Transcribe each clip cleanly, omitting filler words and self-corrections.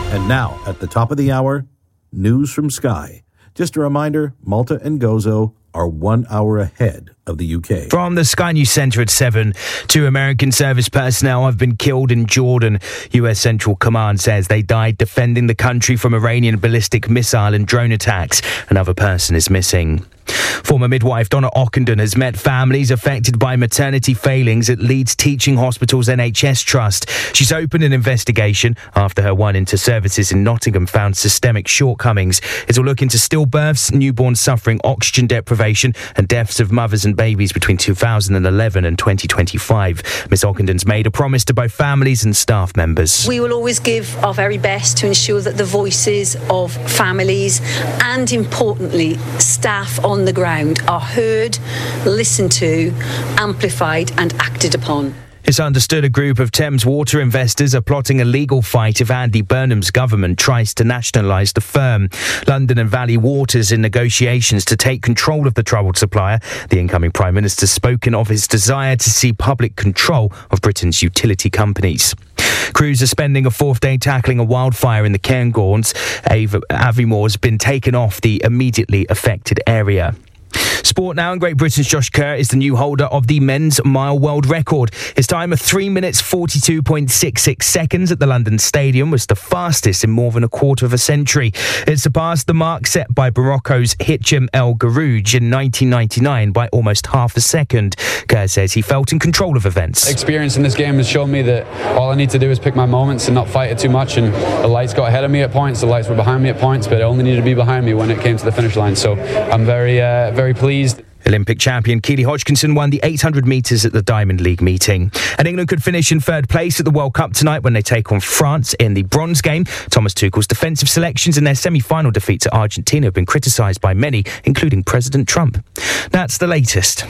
And now, at the top of the hour, news from Sky. Just a reminder, Malta and Gozo are 1 hour ahead of the UK. From the Sky News Centre at 7, 2 American service personnel have been killed in Jordan. US Central Command says they died defending the country from Iranian ballistic missile and drone attacks. Another person is missing. Former midwife Donna Ockenden has met families affected by maternity failings at Leeds Teaching Hospital's NHS Trust. She's opened an investigation after her one into services in Nottingham found systemic shortcomings. It will look into stillbirths, newborns suffering oxygen deprivation and deaths of mothers and babies between 2011 and 2025. Ms Ockenden's made a promise to both families and staff members. We will always give our very best to ensure that the voices of families and, importantly, staff on the ground are heard, listened to, amplified and acted upon. It's understood a group of Thames Water investors are plotting a legal fight if Andy Burnham's government tries to nationalise the firm. London and Valley Water's in negotiations to take control of the troubled supplier. The incoming Prime Minister's spoken of his desire to see public control of Britain's utility companies. Crews are spending a 4th day tackling a wildfire in the Cairngorms. Aviemore has been taken off the immediately affected area. Sport now, and Great Britain's Josh Kerr is the new holder of the men's mile world record. His time of 3 minutes 42.66 seconds at the London Stadium was the fastest in more than a quarter of a century. It surpassed the mark set by Morocco's Hicham El Garouj in 1999 by almost half a second. Kerr says he felt in control of events. Experience in this game has shown me that all I need to do is pick my moments and not fight it too much, and the lights got ahead of me at points, the lights were behind me at points, but it only needed to be behind me when it came to the finish line, so I'm very pleased. Olympic champion Keely Hodgkinson won the 800 metres at the Diamond League meeting. And England could finish in 3rd place at the World Cup tonight when they take on France in the bronze game. Thomas Tuchel's defensive selections in their semi-final defeat to Argentina have been criticised by many, including President Trump. That's the latest.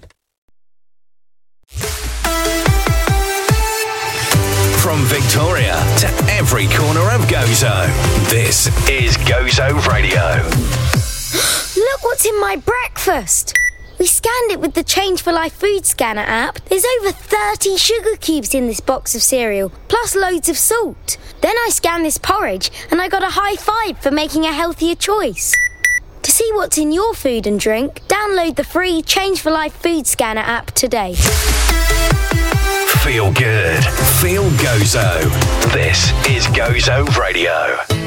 From Victoria to every corner of Gozo, this is Gozo Radio. Look what's in my breakfast. We scanned it with the Change for Life food scanner app. There's over 30 sugar cubes in this box of cereal, plus loads of salt. Then I scanned this porridge and I got a high five for making a healthier choice. To see what's in your food and drink, download the free Change for Life food scanner app today. Feel good. Feel Gozo. This is Gozo Radio.